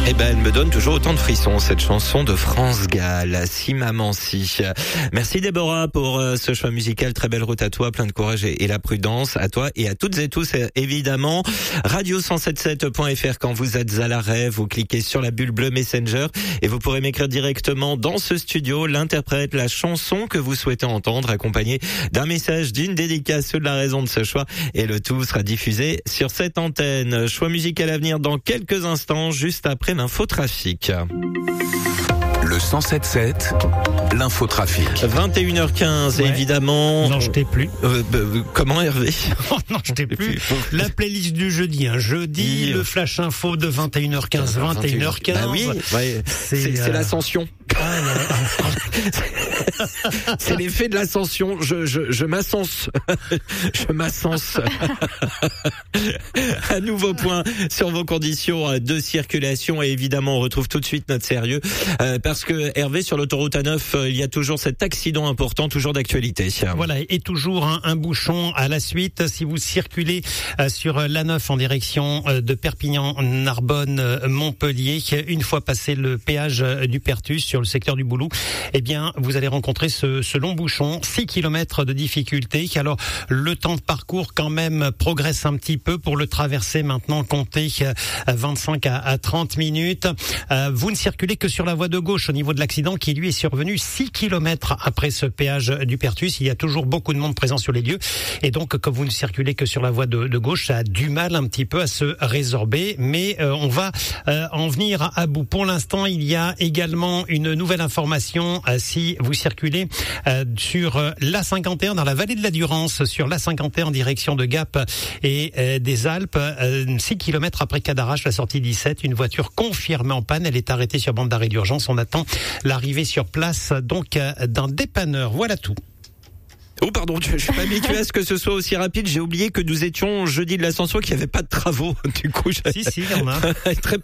Eh ben, elle me donne toujours autant de frissons, cette chanson de France Gall, Si Maman Si. Merci Déborah pour ce choix musical. Très belle route à toi, plein de courage et la prudence à toi et à toutes et tous, évidemment. Radio177.fr quand vous êtes à l'arrêt, vous cliquez sur la bulle bleue Messenger et vous pourrez m'écrire directement dans ce studio l'interprète, la chanson que vous souhaitez entendre, accompagné d'un message, d'une dédicace ou de la raison de ce choix. Et le tout sera diffusé sur cette antenne. Choix musical à venir dans quelques instants, juste après l'infotrafic. Le 107.7, l'infotrafic. 21h15, ouais. Évidemment. Non, je t'ai plus. Comment Hervé? Oh, non, je t'ai plus. La playlist du jeudi, jeudi, le flash info de 21h15, 21h15. Bah oui, ouais. C'est l'ascension. C'est l'effet de l'ascension. Je m'ascense. Je m'ascense. Un nouveau point sur vos conditions de circulation et évidemment on retrouve tout de suite notre sérieux parce que Hervé, sur l'autoroute A9, il y a toujours cet accident important, toujours d'actualité. Voilà, et toujours un bouchon à la suite. Si vous circulez sur l'A9 en direction de Perpignan, Narbonne, Montpellier, une fois passé le péage du Pertus sur le secteur du Boulou, eh bien vous allez rencontrer ce long bouchon, 6 km de difficulté. Alors le temps de parcours quand même progresse un petit peu. Pour le traverser maintenant, comptez 25 à 30 minutes. Vous ne circulez que sur la voie de gauche au niveau de l'accident qui lui est survenu 6 km après ce péage du Pertus. Il y a toujours beaucoup de monde présent sur les lieux et donc comme vous ne circulez que sur la voie de gauche, ça a du mal un petit peu à se résorber, mais on va en venir à bout. Pour l'instant, il y a également une nouvelle information si vous circulez sur l'A51 dans la vallée de la Durance, sur l'A51 en direction de Gap et des Alpes, 6 km après Cadarache, la sortie 17, une voiture confirmée en panne, elle est arrêtée sur bande d'arrêt d'urgence, on attend l'arrivée sur place donc d'un dépanneur. Voilà tout. Oh pardon, je suis pas habitué à ce que ce soit aussi rapide. J'ai oublié que nous étions jeudi de l'Ascension, qu'il n'y avait pas de travaux. Du coup, si, il y en a. Très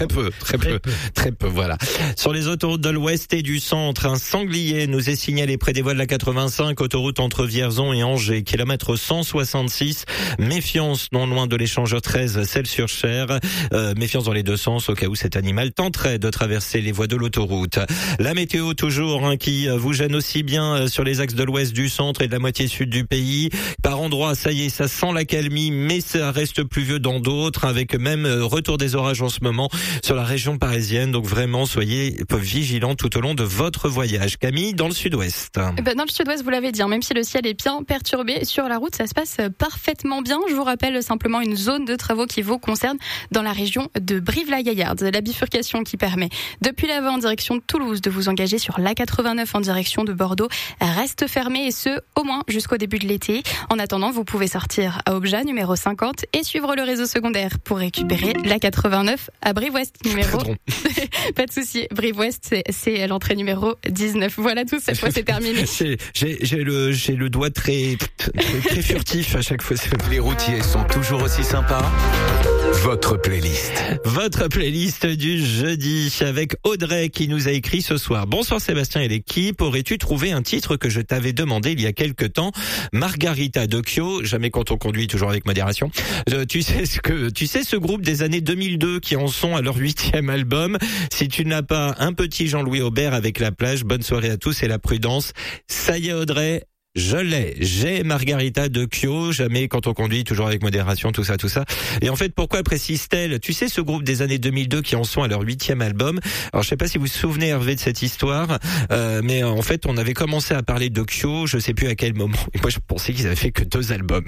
peu, voilà. Sur les autoroutes de l'Ouest et du Centre, un sanglier nous est signalé près des voies de la 85, autoroute entre Vierzon et Angers, kilomètre 166. Méfiance non loin de l'échangeur 13, Celles-sur-Cher. Méfiance dans les deux sens au cas où cet animal tenterait de traverser les voies de l'autoroute. La météo toujours, qui vous gêne aussi bien sur les axes de l'Ouest, du Centre et de la moitié sud du pays. Par endroits, ça y est, ça sent l'accalmie, mais ça reste pluvieux dans d'autres, avec même retour des orages en ce moment sur la région parisienne. Donc vraiment, soyez vigilants tout au long de votre voyage. Camille, dans le sud-ouest. Dans le sud-ouest, vous l'avez dit, même si le ciel est bien perturbé, sur la route, ça se passe parfaitement bien. Je vous rappelle simplement une zone de travaux qui vous concerne dans la région de Brive-la-Gaillarde. La bifurcation qui permet, depuis là-bas en direction de Toulouse, de vous engager sur l'A89 en direction de Bordeaux reste fermée, et ce, au moins jusqu'au début de l'été. En attendant, vous pouvez sortir à Obja, numéro 50, et suivre le réseau secondaire pour récupérer la 89 à Brive-Ouest, numéro... Pas de souci, Brive-Ouest, c'est l'entrée numéro 19. Voilà tout, cette fois c'est terminé. J'ai le doigt très furtif à chaque fois. Les routiers sont toujours aussi sympas. Votre playlist du jeudi avec Audrey qui nous a écrit ce soir. Bonsoir Sébastien et l'équipe, aurais-tu trouvé un titre que je t'avais demandé il y a quelque temps? Margarita de Kyo, jamais quand on conduit, toujours avec modération. Tu sais ce groupe des années 2002 qui en sont à leur 8e album. Si tu n'as pas un petit Jean-Louis Aubert avec La Plage, bonne soirée à tous et la prudence. Ça y est Audrey, j'ai Margarita de Kyo, jamais quand on conduit, toujours avec modération, tout ça. Et en fait, pourquoi précise-t-elle? Tu sais, ce groupe des années 2002 qui en sont à leur 8e album. Alors, je sais pas si vous vous souvenez, Hervé, de cette histoire, mais en fait, on avait commencé à parler de Kyo, je sais plus à quel moment. Et moi, je pensais qu'ils avaient fait que 2 albums.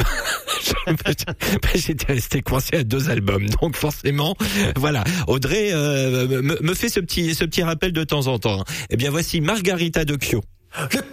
J'étais resté coincé à 2 albums. Donc, forcément, voilà. Audrey, me fait ce petit rappel de temps en temps. Eh bien, voici Margarita de Kyo.